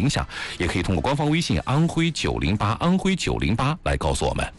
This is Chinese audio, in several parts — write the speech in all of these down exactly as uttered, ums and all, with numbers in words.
影响，也可以通过官方微信安徽九零八安徽九零八来告诉我们。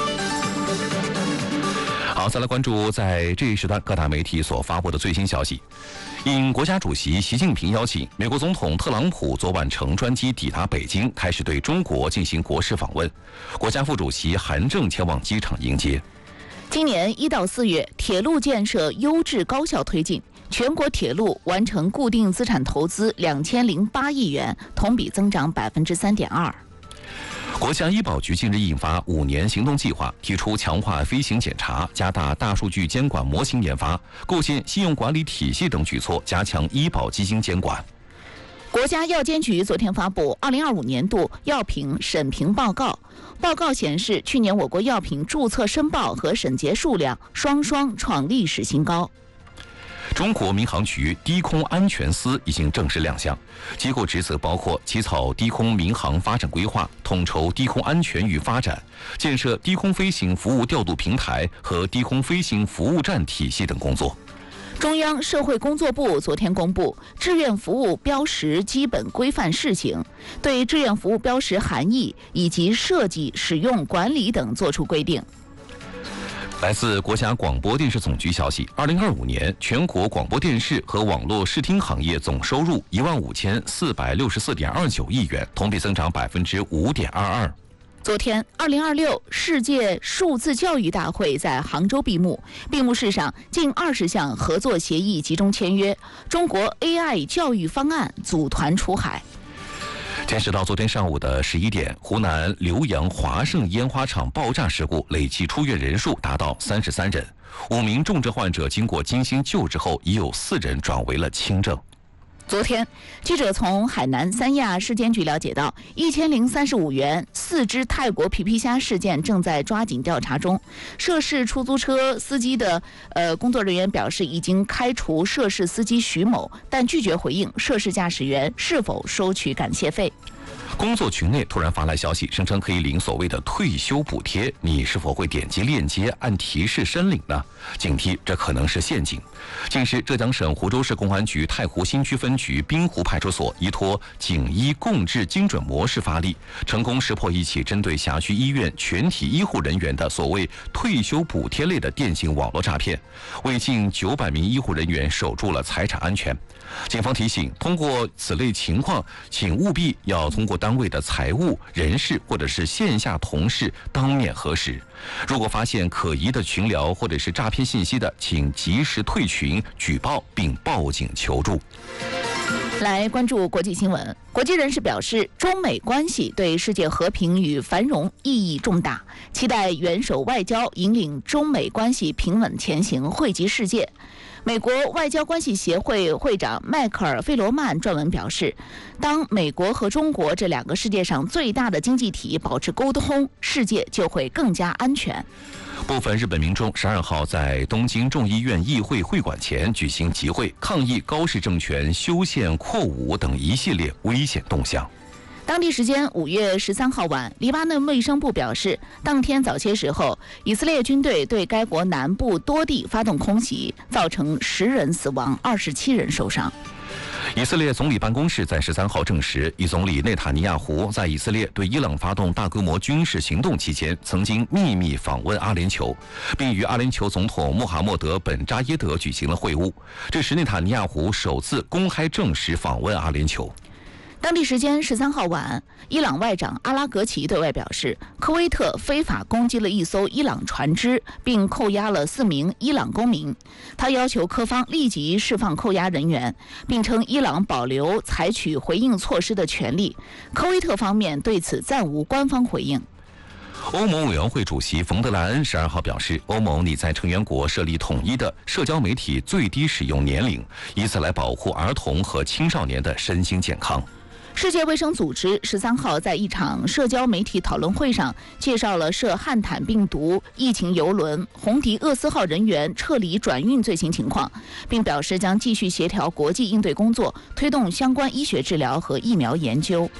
好，再来关注在这一时段各大媒体所发布的最新消息。应国家主席习近平邀请，美国总统特朗普昨晚乘专机抵达北京，开始对中国进行国事访问。国家副主席韩正前往机场迎接。 今年一到四月，铁路建设优质高效推进，全国铁路完成固定资产投资两千零八亿元，同比增长百分之三点二。 国家医保局近日印发五年行动计划，提出强化飞行检查、加大大数据监管模型研发、构建信用管理体系等举措，加强医保基金监管。 国家药监局昨天发布二零二五年度药品审评报告，报告显示，去年我国药品注册申报和审结数量双双创历史新高。 中国民航局低空安全司已经正式亮相，机构职责包括起草低空民航发展规划、统筹低空安全与发展、建设低空飞行服务调度平台和低空飞行服务站体系等工作。 中央社会工作部昨天公布志愿服务标识基本规范试行，对志愿服务标识含义以及设计、使用、管理等作出规定。 来自国家广播电视总局消息，二零二五年全国广播电视和网络视听行业总收入一万五千四百六十四点二九亿元，同比增长百分之五点二二。 昨天，二零二六世界数字教育大会在杭州闭幕，闭幕式上近二十项合作协议集中签约，中国 A I 教育方案组团出海。 截止到昨天上午的十一点，湖南浏阳华盛烟花厂爆炸事故累计出院人数达到三十三人，五名重症患者经过精心救治后，已有四人转为了轻症。 昨天，记者从海南三亚市监局了解到，一千零三十五元四只泰国皮皮虾事件正在抓紧调查中。涉事出租车司机的呃工作人员表示，已经开除涉事司机徐某，但拒绝回应涉事驾驶员是否收取感谢费。 工作群内突然发来消息，声称可以领所谓的退休补贴，你是否会点击链接按提示申领呢？警惕，这可能是陷阱。近日，浙江省湖州市公安局太湖新区分局滨湖派出所依托警医共治精准模式发力，成功识破一起针对辖区医院全体医护人员的所谓退休补贴类的电信网络诈骗，为近九百名医护人员守住了财产安全。警方提醒，通过此类情况，请务必要通过单位的财务、人事或者是线下同事当面核实。如果发现可疑的群聊或者是诈骗信息的，请及时退群举报并报警求助。 来关注国际新闻。国际人士表示，中美关系对世界和平与繁荣意义重大，期待元首外交引领中美关系平稳前行，惠及世界。美国外交关系协会会长迈克尔·费罗曼撰文表示，当美国和中国这两个世界上最大的经济体保持沟通，世界就会更加安全。 部分日本民众十二号在东京众议院议会会馆前举行集会，抗议高市政权修宪扩武等一系列危险动向。 当地时间五月十三号晚，黎巴嫩卫生部表示，当天早些时候，以色列军队对该国南部多地发动空袭，造成十人死亡，二十七人受伤。 以色列总理办公室在十三号证实，以总理内塔尼亚胡在以色列对伊朗发动大规模军事行动期间，曾经秘密访问阿联酋，并与阿联酋总统穆罕默德·本扎耶德举行了会晤。这是内塔尼亚胡首次公开证实访问阿联酋。 当地时间十三号晚，伊朗外长阿拉格齐对外表示，科威特非法攻击了一艘伊朗船只，并扣押了四名伊朗公民。他要求科方立即释放扣押人员，并称伊朗保留采取回应措施的权利。科威特方面对此暂无官方回应。 欧盟委员会主席冯德莱恩十二号表示，欧盟拟在成员国设立统一的社交媒体最低使用年龄，以此来保护儿童和青少年的身心健康。 世界卫生组织十三号在一场社交媒体讨论会上介绍了涉汉坦病毒疫情邮轮红迪厄斯号人员撤离转运罪行情况，并表示将继续协调国际应对工作，推动相关医学治疗和疫苗研究。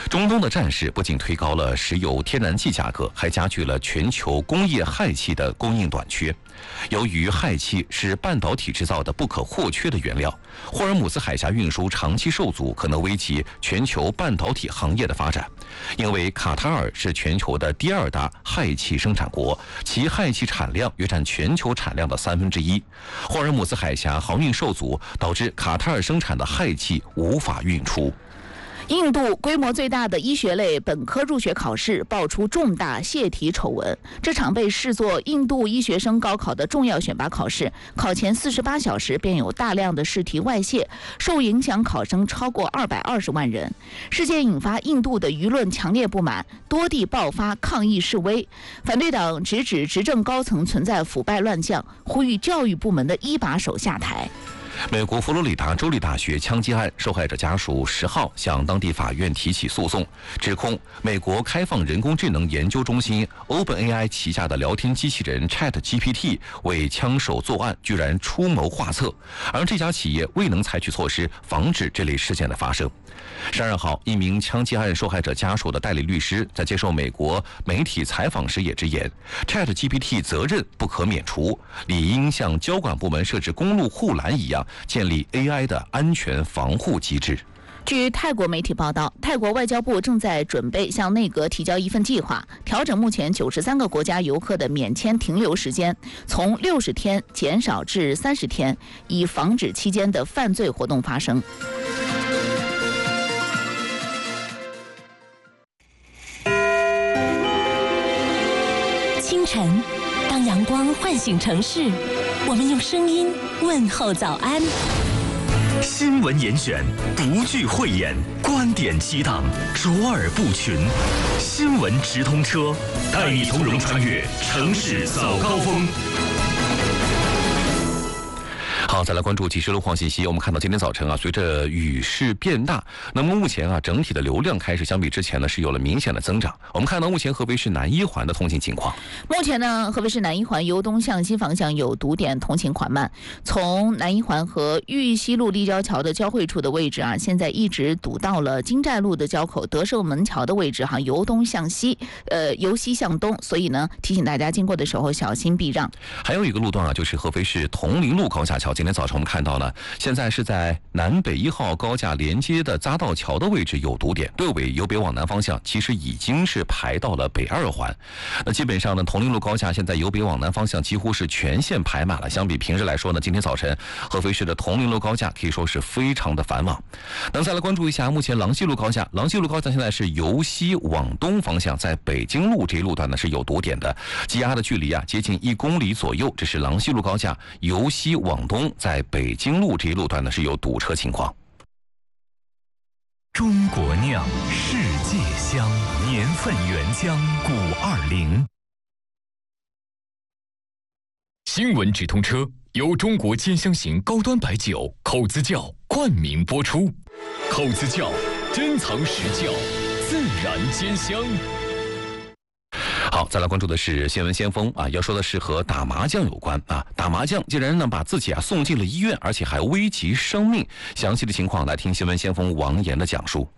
中东的战事不仅推高了石油、天然气价格，还加剧了全球工业氦气的供应短缺。由于氦气是半导体制造的不可或缺的原料，霍尔姆兹海峡运输长期受阻，可能危及全球半导体行业的发展。因为卡塔尔是全球的第二大氦气生产国，其氦气产量约占全球产量的三分之一。霍尔姆兹海峡航运受阻，导致卡塔尔生产的氦气无法运出。 印度规模最大的医学类本科入学考试爆出重大泄题丑闻。这场被视作印度医学生高考的重要选拔考试，考前四十八小时便有大量的试题外泄，受影响考生超过二百二十万人。事件引发印度的舆论强烈不满，多地爆发抗议示威。反对党直指执政高层存在腐败乱象，呼吁教育部门的一把手下台。 美国佛罗里达州立大学枪击案受害者家属十号向当地法院提起诉讼，指控美国开放人工智能研究中心 OpenAI 旗下的聊天机器人 ChatGPT 为枪手作案居然出谋划策，而这家企业未能采取措施防止这类事件的发生。十二号，一名枪击案受害者家属的代理律师在接受美国媒体采访时也直言 ，ChatGPT 责任不可免除，理应像交管部门设置公路护栏一样，建立 A I 的安全防护机制。 据泰国媒体报道，泰国外交部正在准备向内阁提交一份计划，调整目前九十三个国家游客的免签停留时间，从六十天减少至三十天，以防止期间的犯罪活动发生。 清晨，当阳光唤醒城市，我们用声音问候早安。 新闻严选，独具慧眼，观点激荡，卓尔不群。新闻直通车，带你从容穿越城市早高峰。 好，再来关注即时路况信息。我们看到今天早晨啊，随着雨势变大，那么目前啊，整体的流量开始相比之前呢是有了明显的增长。我们看到目前合肥市南一环的通行情况。 目前呢，合肥市南一环由东向西方向有堵点，通行缓慢。从南一环和玉溪路立交桥的交汇处的位置啊，现在一直堵到了金寨路的交口德胜门桥的位置哈，由东向西，呃，由西向东，所以呢，提醒大家经过的时候小心避让。 还有一个路段啊，就是合肥市铜陵路高架桥。今天早晨我们看到呢，现在是在南北一号高架连接的匝道桥的位置有堵点，队尾由北往南方向其实已经是排到了北二环。那基本上呢，铜陵路高架现在由北往南方向几乎是全线排满了。相比平日来说呢，今天早晨合肥市的铜陵路高架可以说是非常的繁忙。那再来关注一下目前郎溪路高架，郎溪路高架现在是由西往东方向，在北京路这一路段呢是有堵点的，积压的距离啊接近一公里左右。这是郎溪路高架由西往东，在北京路这一路段呢是有堵车情况。 中国酿，世界香，年份原浆古二零。 新闻直通车由中国尖香型高端白酒口子窖冠名播出，口子窖珍藏实窖，自然尖香。 好，再来关注的是新闻先锋啊，要说的是和打麻将有关啊。打麻将竟然呢把自己啊送进了医院，而且还危及生命。详细的情况来听新闻先锋王岩的讲述。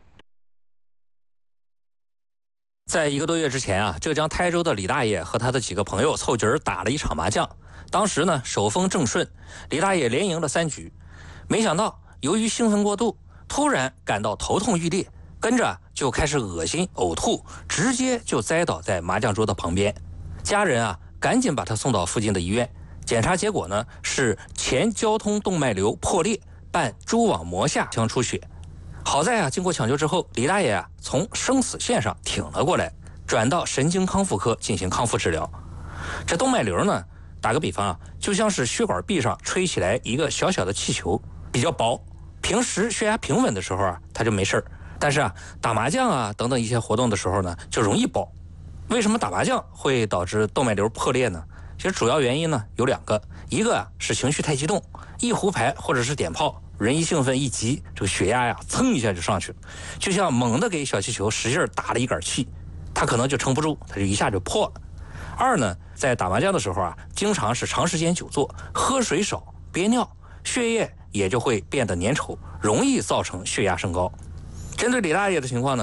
在一个多月之前啊，浙江台州的李大爷和他的几个朋友凑局儿打了一场麻将。当时呢手风正顺，李大爷连赢了三局。没想到由于兴奋过度，突然感到头痛欲裂，跟着就开始恶心呕吐，直接就栽倒在麻将桌的旁边。家人啊赶紧把他送到附近的医院，检查结果呢是前交通动脉瘤破裂伴蛛网膜下腔出血。好在啊经过抢救之后，李大爷啊从生死线上挺了过来，转到神经康复科进行康复治疗。这动脉瘤呢，打个比方啊，就像是血管壁上吹起来一个小小的气球，比较薄，平时血压平稳的时候啊它就没事儿，但是啊打麻将啊等等一些活动的时候呢就容易爆。为什么打麻将会导致动脉瘤破裂呢？其实主要原因呢有两个，一个啊是情绪太激动，一胡牌或者是点炮，人一兴奋一急，这个血压呀蹭一下就上去了，就像猛地给小气球使劲打了一杆气，它可能就撑不住，它就一下就破了。二呢，在打麻将的时候啊，经常是长时间久坐，喝水少，憋尿，血液也就会变得粘稠，容易造成血压升高。针对李大爷的情况呢，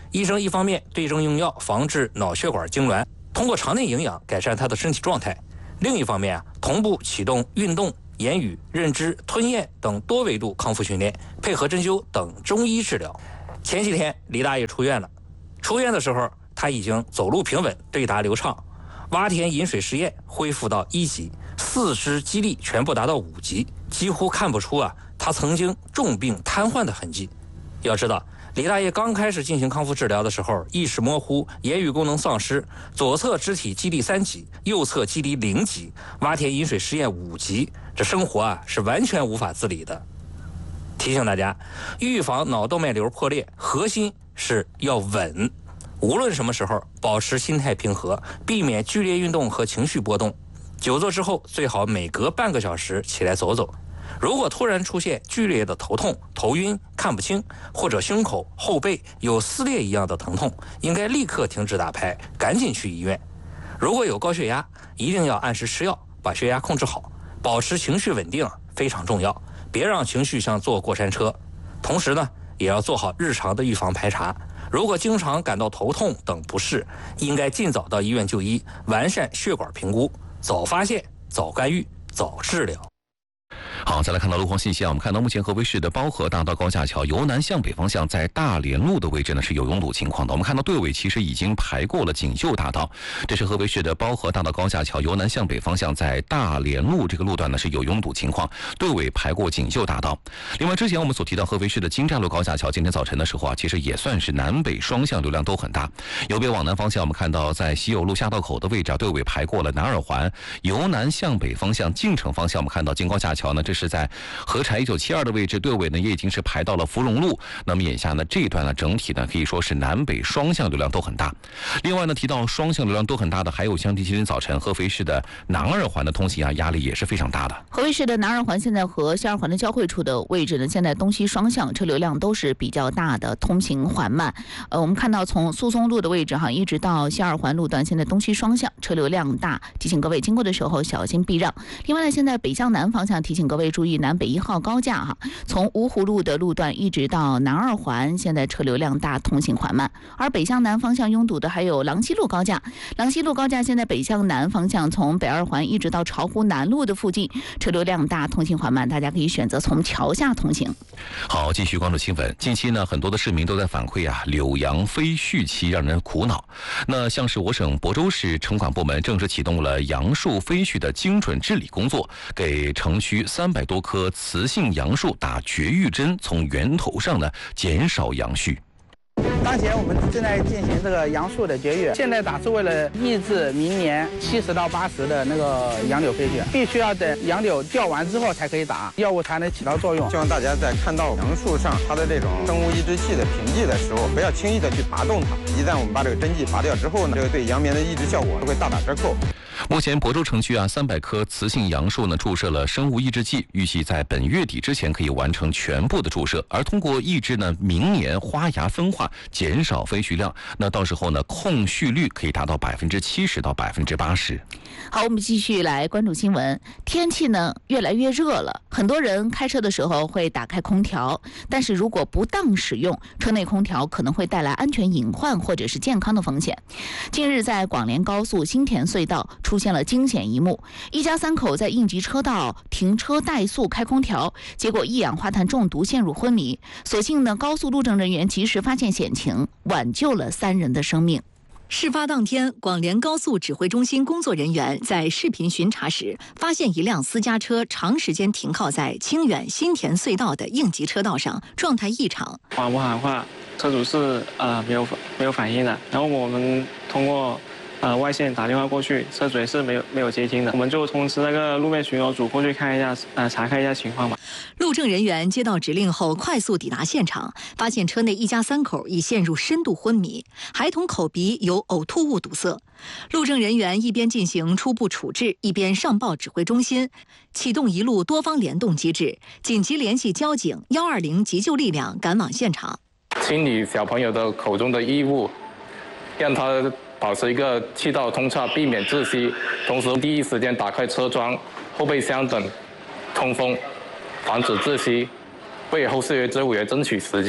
医生一方面对症用药防治脑血管痉挛，通过肠内营养改善他的身体状态；另一方面啊，同步启动运动、言语、认知、吞咽等多维度康复训练，配合针灸等中医治疗。前几天李大爷出院了，出院的时候他已经走路平稳，对答流畅，洼田饮水试验恢复到一级，四肢肌力全部达到五级，几乎看不出啊他曾经重病瘫痪的痕迹。要知道，李大爷刚开始进行康复治疗的时候，意识模糊，言语功能丧失，左侧肢体肌力三级，右侧肌力零级，洼田饮水试验五级，这生活啊是完全无法自理的。提醒大家，预防脑动脉瘤破裂，核心是要稳。无论什么时候，保持心态平和，避免剧烈运动和情绪波动。久坐之后，最好每隔半个小时起来走走。如果突然出现剧烈的头痛、头晕、看不清，或者胸口、后背有撕裂一样的疼痛，应该立刻停止打牌，赶紧去医院。如果有高血压，一定要按时吃药，把血压控制好，保持情绪稳定非常重要，别让情绪像坐过山车。同时呢，也要做好日常的预防排查。如果经常感到头痛等不适，应该尽早到医院就医，完善血管评估，早发现、早干预、早治疗。 好，再来看到路况信息啊，我们看到目前合肥市的包河大道高架桥由南向北方向在大连路的位置呢是有拥堵情况的。我们看到队尾其实已经排过了锦绣大道，这是合肥市的包河大道高架桥由南向北方向在大连路这个路段呢是有拥堵情况，队尾排过锦绣大道。另外，之前我们所提到合肥市的金寨路高架桥，今天早晨的时候啊，其实也算是南北双向流量都很大。由北往南方向，我们看到在西友路下道口的位置啊，队尾排过了南二环；由南向北方向进城方向，我们看到京高架桥呢，这是在合柴一九七二的位置，队尾呢也已经是排到了芙蓉路。那么眼下呢，这一段呢整体呢可以说是南北双向流量都很大。另外呢，提到双向流量都很大的，还有像今天早晨合肥市的南二环的通行啊，压力也是非常大的。 合肥市的南二环现在和西二环的交汇处的位置呢，现在东西双向车流量都是比较大的，通行缓慢。呃，我们看到从苏松路的位置哈，一直到西二环路段，现在东西双向车流量大，提醒各位经过的时候小心避让。另外呢，现在北向南方向提醒各位注意南北一号高架哈，从芜湖路的路段一直到南二环，现在车流量大，通行缓慢。而北向南方向拥堵的还有郎溪路高架，郎溪路高架现在北向南方向从北二环一直到巢湖南路的附近，车流量大，通行缓慢，大家可以选择从桥下通行。 好，继续关注新闻。近期呢，很多的市民都在反馈啊，柳杨非续期让人苦恼。那像是我省亳州市城管部门正式启动了杨树非续的精准治理工作，给城区三百多棵雌性杨树打绝育针，从源头上呢减少杨絮。 当前我们正在进行这个杨树的绝育，现在打是为了抑制明年七十到八十的那个杨柳飞絮，必须要等杨柳掉完之后才可以打，药物才能起到作用。 希望大家在看到杨树上它的这种生物抑制器的凭记的时候，不要轻易的去拔动它。一旦我们把这个针剂拔掉之后呢，这个对杨棉的抑制效果会大打折扣。 目前亳州城区啊，三百棵雌性杨树呢注射了生物抑制剂，预计在本月底之前可以完成全部的注射。而通过抑制呢明年花芽分化，减少飞絮量，那到时候呢控絮率可以达到百分之七十到百分之八十。 好，我们继续来关注新闻。天气呢越来越热了，很多人开车的时候会打开空调，但是如果不当使用，车内空调可能会带来安全隐患或者是健康的风险。近日在广联高速新田隧道出现了惊险一幕，一家三口在应急车道停车怠速开空调，结果一氧化碳中毒陷入昏迷。所幸呢，高速路政人员及时发现险情，挽救了三人的生命。 事发当天，广联高速指挥中心工作人员在视频巡查时，发现一辆私家车长时间停靠在清远新田隧道的应急车道上，状态异常。 喊不喊话，车主是呃没有没有反应的。然后我们通过呃外线打电话过去，车主也是没有没有接听的。我们就通知那个路面巡逻组过去看一下，呃查看一下情况吧。 路政人员接到指令后，快速抵达现场，发现车内一家三口已陷入深度昏迷，孩童口鼻有呕吐物堵塞。路政人员一边进行初步处置，一边上报指挥中心，启动一路多方联动机制，紧急联系交警、一二零急救力量赶往现场， 清理小朋友的口中的异物，让他保持一个气道通畅，避免窒息。同时，第一时间打开车窗、后备箱等通风，防止窒息，为后事员支委员争取时间。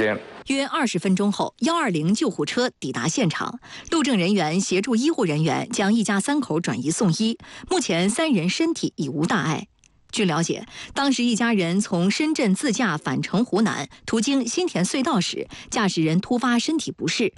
约二十分钟后，一二零救护车抵达现场，路政人员协助医护人员将一家三口转移送医，目前三人身体已无大碍。据了解，当时一家人从深圳自驾返程湖南，途经新田隧道时，驾驶人突发身体不适，